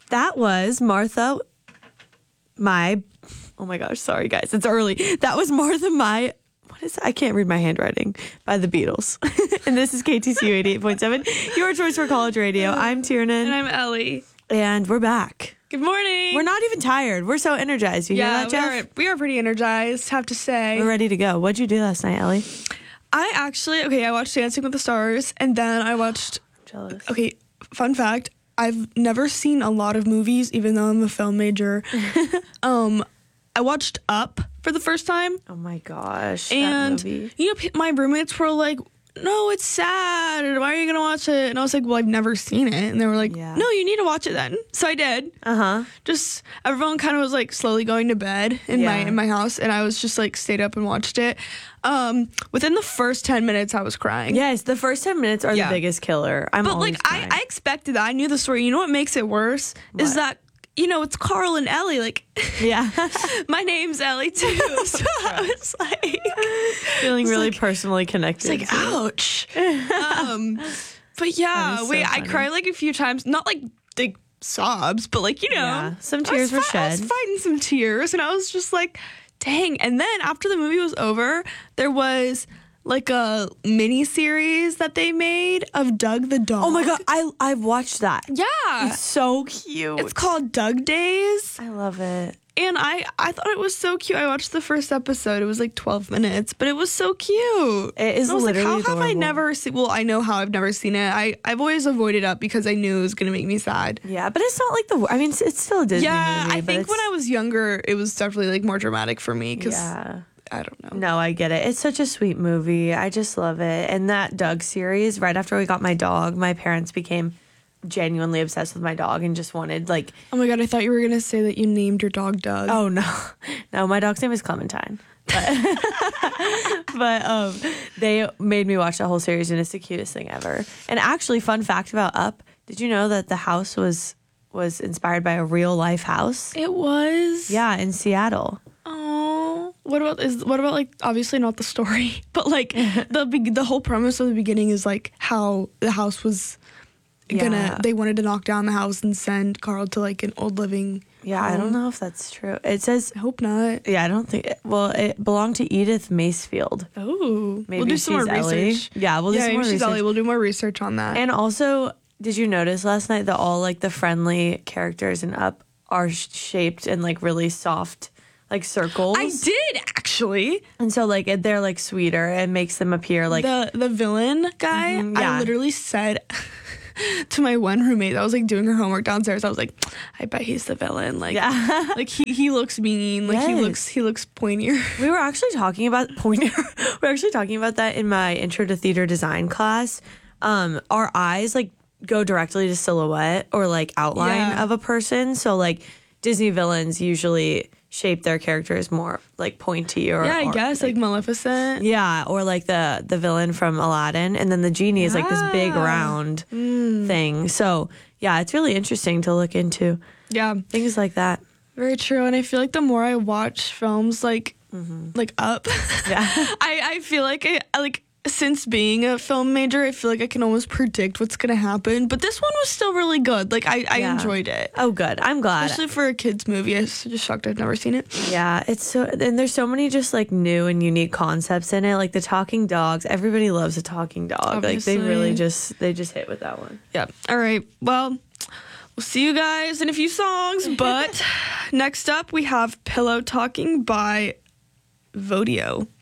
That was Martha, oh my gosh, sorry guys, it's early. That was Martha, what is that? I can't read my handwriting, by the Beatles. And this is KTCU 88.7, your choice for college radio. I'm Tiernan. And I'm Ellie. And we're back. Good morning. We're not even tired. We're so energized. You hear that, Jeff? We are pretty energized, have to say. We're ready to go. What'd you do last night, Ellie? I watched Dancing with the Stars, and then I watched... Jealous. Okay, fun fact. I've never seen a lot of movies, even though I'm a film major. I watched Up for the first time. Oh my gosh, and, that movie. You know, my roommates were like, no, it's sad. Why are you going to watch it? And I was like, well, I've never seen it. And they were like, no, you need to watch it then. So I did. Just everyone kind of was like slowly going to bed in my house. And I was just like stayed up and watched it. Within the first 10 minutes, I was crying. Yes, the first 10 minutes are the biggest killer. I expected that. I knew the story. You know what makes it worse? Is that, you know, it's Carl and Ellie. Like, yeah, my name's Ellie too. So I was like, feeling really personally connected. It's like, ouch. But yeah, I cried like a few times. Not like big sobs, but like, you know, some tears were shed. I was fighting some tears, and I was just like, dang. And then after the movie was over, there was like a mini series that they made of Doug the dog. Oh my god, I've watched that. Yeah, it's so cute. It's called Doug Days. I love it. And I thought it was so cute. I watched the first episode. It was like 12 minutes, but it was so cute. It is literally how adorable. have I never seen? Well, I know how I've never seen it. I've always avoided Up because I knew it was gonna make me sad. Yeah, but it's not like I mean, it's still a Disney movie. I think when I was younger, it was definitely like more dramatic for me because I don't know. No, I get it. It's such a sweet movie. I just love it. And that Doug series, right after we got my dog, my parents became genuinely obsessed with my dog and just wanted like... Oh my god, I thought you were gonna say that you named your dog Doug. Oh no, my dog's name is Clementine, but they made me watch the whole series, and it's the cutest thing ever. And actually, fun fact about Up, did you know that the house was inspired by a real life house? It was? Yeah, in Seattle. Oh, what about like, obviously not the story, but like the whole premise of the beginning is like how the house was they wanted to knock down the house and send Carl to like an old living home. I don't know if that's true. It says... I hope not. Yeah, I don't think... it belonged to Edith Macefield. Oh. Maybe we'll do some more research. Yeah, we'll do some more research. Ellie. We'll do more research on that. And also, did you notice last night that all like the friendly characters in Up are shaped in like really soft like circles? I did, actually. And so like they're like sweeter. It makes them appear like... The villain guy, I literally said... to my one roommate that was like doing her homework downstairs, I was like, I bet he's the villain. Like, like he looks mean. Like he looks pointier. We were actually talking about pointier. We were actually talking about that in my intro to theater design class. Our eyes like go directly to silhouette or like outline of a person. So like Disney villains usually shape their characters more like pointy or I guess like Maleficent. Yeah, or like the villain from Aladdin, and then the genie is like this big round thing. So yeah, it's really interesting to look into. Yeah, things like that. Very true. And I feel like the more I watch films like Up, I feel like since being a film major, I feel like I can almost predict what's going to happen. But this one was still really good. Like, I enjoyed it. Oh, good. I'm glad. Especially for a kid's movie. I'm just shocked I've never seen it. Yeah, it's so... And there's so many just, like, new and unique concepts in it. Like, the talking dogs. Everybody loves a talking dog. Obviously. Like, they really just hit with that one. Yeah. All right. Well, we'll see you guys in a few songs. But next up, we have Pillow Talking by Vodio.